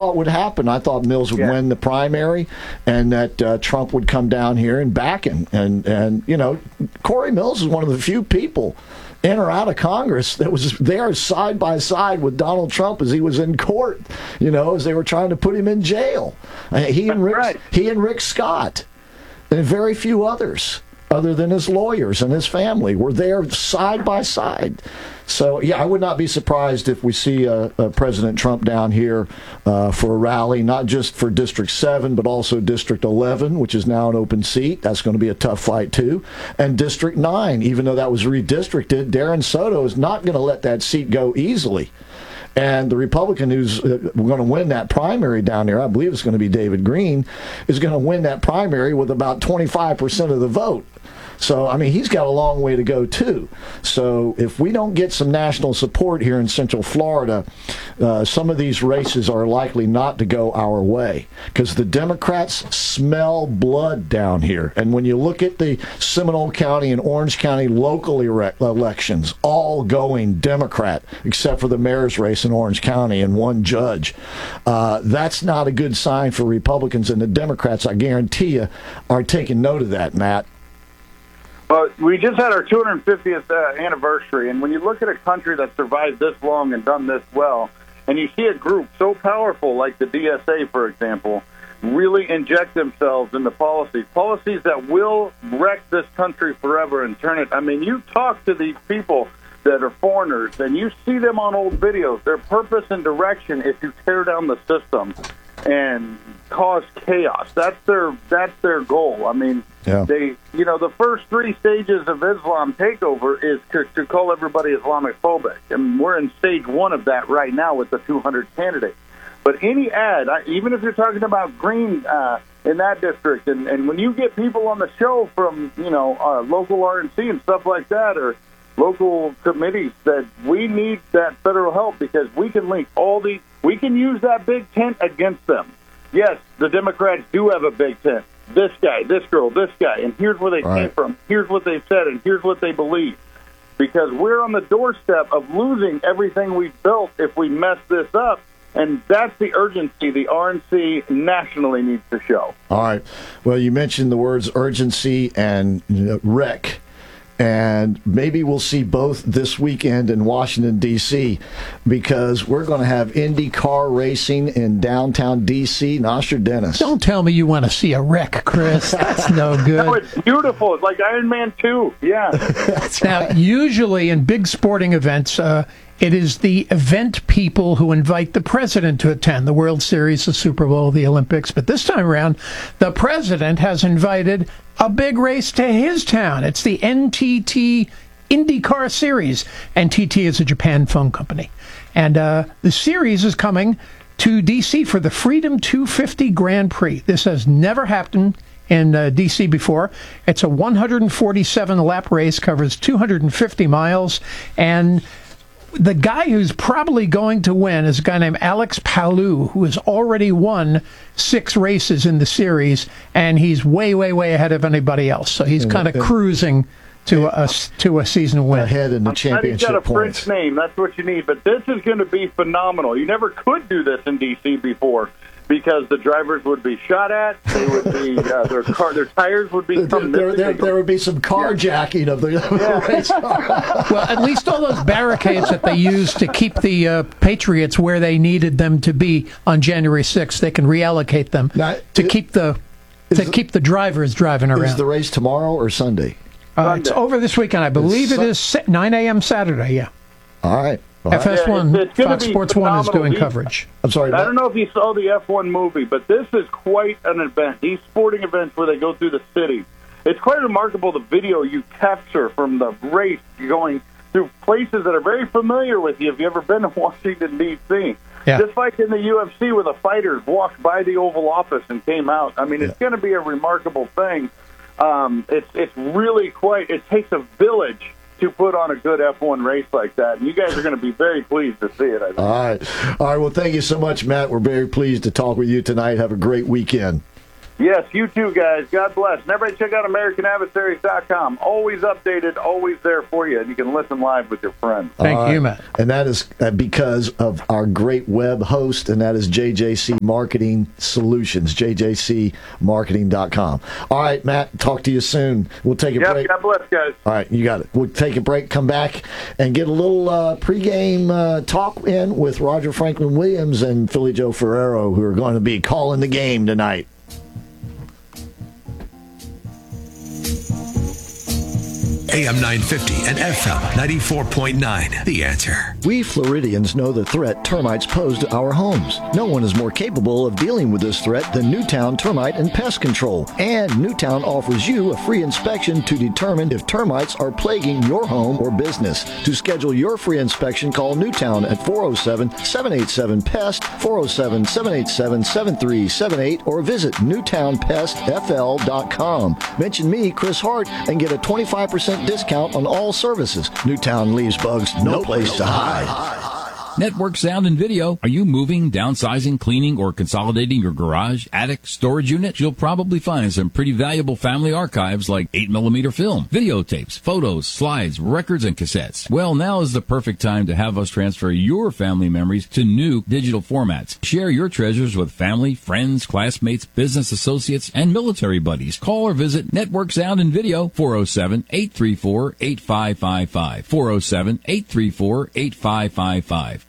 thought would happen. I thought Mills would win the primary, and that Trump would come down here and back him. And Corey Mills is one of the few people in or out of Congress that was there side by side with Donald Trump as he was in court, as they were trying to put him in jail. He and Rick Scott and very few others, other than his lawyers and his family, were there side by side. So, I would not be surprised if we see President Trump down here for a rally, not just for District 7, but also District 11, which is now an open seat. That's going to be a tough fight, too. And District 9, even though that was redistricted, Darren Soto is not going to let that seat go easily. And the Republican who's going to win that primary down there, I believe it's going to be David Green, is going to win that primary with about 25% of the vote. So, he's got a long way to go, too. So, if we don't get some national support here in Central Florida, some of these races are likely not to go our way because the Democrats smell blood down here. And when you look at the Seminole County and Orange County local elections, all going Democrat, except for the mayor's race in Orange County and one judge, that's not a good sign for Republicans. And the Democrats, I guarantee you, are taking note of that, Matt. Well, we just had our 250th anniversary, and when you look at a country that survived this long and done this well, and you see a group so powerful like the DSA, for example, really inject themselves into policies that will wreck this country forever and turn it. You talk to these people that are foreigners, and you see them on old videos. Their purpose and direction is to tear down the system and cause chaos. That's their goal. They, the first three stages of Islam takeover is to call everybody Islamophobic, and we're in stage one of that right now with the 200 candidates. But any ad, even if you're talking about Green in that district, and when you get people on the show from local RNC and stuff like that, or local committees, that we need that federal help because we can link we can use that big tent against them. Yes, the Democrats do have a big tent. This guy, this girl, this guy, and here's where they came from. Here's what they've said, and here's what they believe. Because we're on the doorstep of losing everything we've built if we mess this up. And that's the urgency the RNC nationally needs to show. All right. Well, you mentioned the words urgency and wreck. And maybe we'll see both this weekend in Washington, D.C., because we're going to have Indy car racing in downtown D.C. Nostradamus. Don't tell me you want to see a wreck, Chris. That's no good. No, it's beautiful. It's like Iron Man 2. Yeah. Now, usually in big sporting events, it is the event people who invite the president to attend, the World Series, the Super Bowl, the Olympics. But this time around, the president has invited a big race to his town. It's the NTT IndyCar Series. NTT is a Japan phone company. And the series is coming to D.C. for the Freedom 250 Grand Prix. This has never happened in D.C. before. It's a 147-lap race, covers 250 miles, and the guy who's probably going to win is a guy named Alex Palou, who has already won 6 races in the series, and he's way, way, way ahead of anybody else. So he's kind of cruising to a season win. Ahead in the championship points. He's got a points. French name. That's what you need. But this is going to be phenomenal. You never could do this in D.C. before, because the drivers would be shot at. They would be their tires would be. There would be some carjacking of the race car. Well, at least all those barricades that they used to keep the Patriots where they needed them to be on January 6th, they can reallocate them to keep the drivers driving around. Is the race tomorrow or Sunday? It's over this weekend. I believe it is 9 a.m. Saturday. Yeah. All right. FS1, Fox Sports 1 is doing coverage. I'm sorry. I don't know if you saw the F1 movie, but this is quite an event. These sporting events where they go through the city. It's quite remarkable the video you capture from the race going through places that are very familiar with you if you've ever been to Washington, D.C. Yeah. Just like in the UFC where the fighters walked by the Oval Office and came out. It's going to be a remarkable thing. It's really it takes a village to put on a good F1 race like that. And you guys are going to be very pleased to see it, I think. All right. Well, thank you so much, Matt. We're very pleased to talk with you tonight. Have a great weekend. Yes, you too, guys. God bless. And everybody check out AmericanAdversaries.com. Always updated, always there for you. And you can listen live with your friends. Thank you, Matt. And that is because of our great web host, and that is JJC Marketing Solutions, jjcmarketing.com. All right, Matt, talk to you soon. We'll take a break. God bless, guys. All right, you got it. We'll take a break, come back, and get a little pregame talk in with Roger Franklin Williams and Philly Joe Ferrero, who are going to be calling the game tonight. AM 950 and FM 94.9. The Answer. We Floridians know the threat termites pose to our homes. No one is more capable of dealing with this threat than Newtown Termite and Pest Control. And Newtown offers you a free inspection to determine if termites are plaguing your home or business. To schedule your free inspection, call Newtown at 407-787-PEST, 407-787-7378, or visit newtownpestfl.com. Mention me, Chris Hart, and get a 25% discount on all services. Newtown leaves bugs no place to hide. Network Sound and Video. Are you moving, downsizing, cleaning, or consolidating your garage, attic, storage unit? You'll probably find some pretty valuable family archives like 8mm film, videotapes, photos, slides, records, and cassettes. Well, now is the perfect time to have us transfer your family memories to new digital formats. Share your treasures with family, friends, classmates, business associates, and military buddies. Call or visit Network Sound and Video, 407-834-8555, 407-834-8555.